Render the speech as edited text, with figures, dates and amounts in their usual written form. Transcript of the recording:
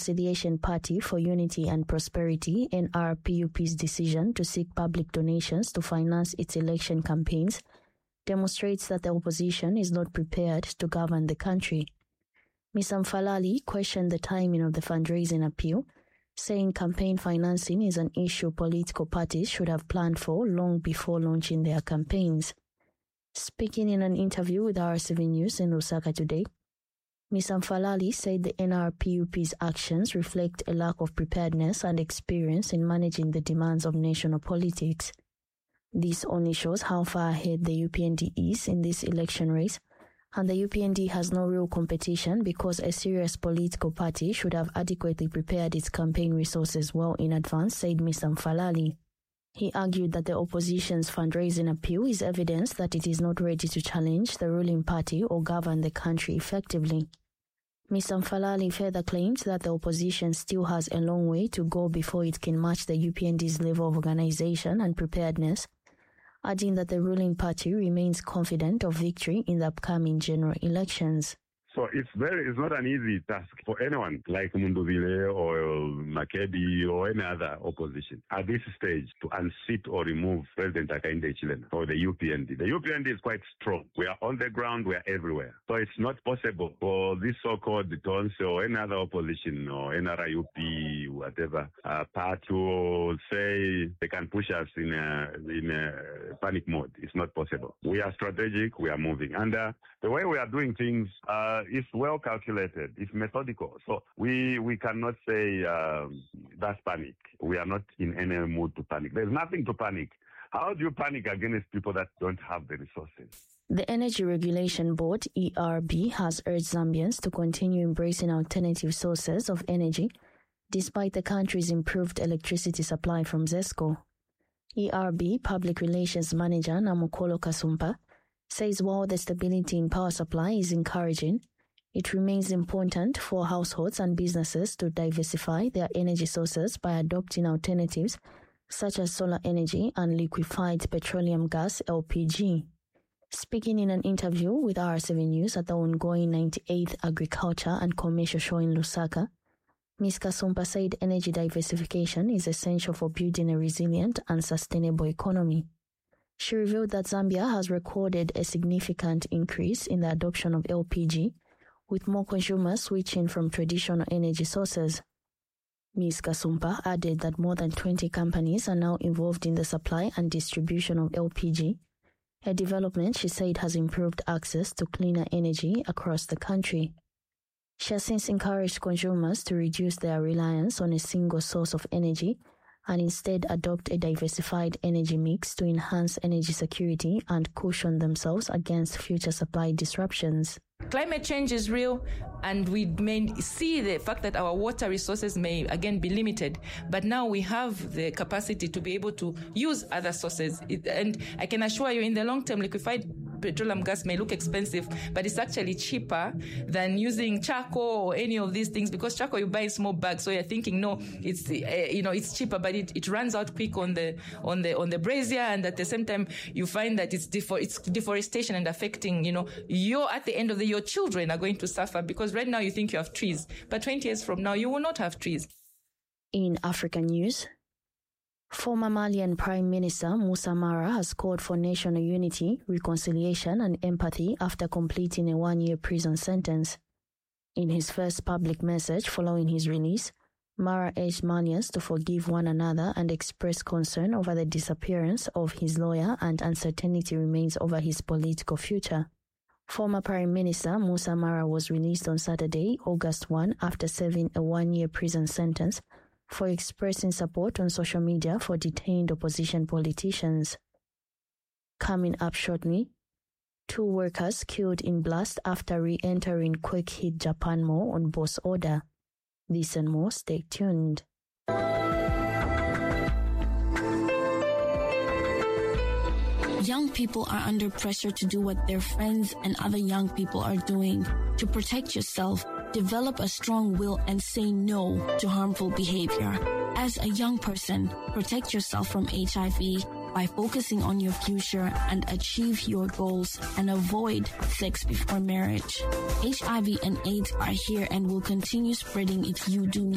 Reconciliation Party for Unity and Prosperity, NRPUP's decision to seek public donations to finance its election campaigns demonstrates that the opposition is not prepared to govern the country. Ms. Mfalali questioned the timing of the fundraising appeal, saying campaign financing is an issue political parties should have planned for long before launching their campaigns. Speaking in an interview with R7 News in Lusaka today, Ms. Mfalali said the NRPUP's actions reflect a lack of preparedness and experience in managing the demands of national politics. This only shows how far ahead the UPND is in this election race, and the UPND has no real competition because a serious political party should have adequately prepared its campaign resources well in advance, said Mr. Mfalali. He argued that the opposition's fundraising appeal is evidence that it is not ready to challenge the ruling party or govern the country effectively. Mr. Mfalali further claimed that the opposition still has a long way to go before it can match the UPND's level of organization and preparedness, adding that the ruling party remains confident of victory in the upcoming general elections. So it's not an easy task for anyone like Munduvile or Makedi or any other opposition at this stage to unseat or remove President Hakainde Hichilema or the UPND. The UPND is quite strong. We are on the ground, we are everywhere. So it's not possible for this so-called Tonse or any other opposition or NRIUP, whatever, party to say they can push us in a panic mode. It's not possible. We are strategic, we are moving. And the way we are doing things is well calculated, it's methodical. So we cannot say that's panic. We are not in any mood to panic. There's nothing to panic. How do you panic against people that don't have the resources? The Energy Regulation Board, ERB, has urged Zambians to continue embracing alternative sources of energy despite the country's improved electricity supply from ZESCO. ERB Public Relations Manager Namukolo Kasumpa says while the stability in power supply is encouraging, it remains important for households and businesses to diversify their energy sources by adopting alternatives such as solar energy and liquefied petroleum gas (LPG). Speaking in an interview with R7 News at the ongoing 98th Agriculture and Commercial Show in Lusaka, Ms. Kasumpa said energy diversification is essential for building a resilient and sustainable economy. She revealed that Zambia has recorded a significant increase in the adoption of LPG, with more consumers switching from traditional energy sources. Ms. Kasumpa added that more than 20 companies are now involved in the supply and distribution of LPG, a development she said has improved access to cleaner energy across the country. She has since encouraged consumers to reduce their reliance on a single source of energy and instead adopt a diversified energy mix to enhance energy security and cushion themselves against future supply disruptions. Climate change is real, and we may see the fact that our water resources may again be limited, but now we have the capacity to be able to use other sources. And I can assure you, in the long term, liquefied petroleum gas may look expensive, but it's actually cheaper than using charcoal or any of these things, because charcoal you buy in small bags. So you're thinking, no, it's cheaper, but it runs out quick on the brazier, and at the same time you find that it's deforestation and affecting, you're at the end of the your children are going to suffer, because right now you think you have trees, but 20 years from now you will not have trees. In African news, former Malian Prime Minister Moussa Mara has called for national unity, reconciliation and empathy after completing a 1-year prison sentence. In his first public message following his release, Mara urged Malians to forgive one another and express concern over the disappearance of his lawyer, and uncertainty remains over his political future. Former Prime Minister Moussa Mara was released on Saturday, August 1, after serving a 1-year prison sentence for expressing support on social media for detained opposition politicians. Coming up shortly, 2 workers killed in blast after re-entering quake-hit Japan Mall on boss order. This and more, stay tuned. Young people are under pressure to do what their friends and other young people are doing. To protect yourself, develop a strong will and say no to harmful behavior. As a young person, protect yourself from HIV by focusing on your future and achieve your goals, and avoid sex before marriage. HIV and AIDS are here and will continue spreading if you do not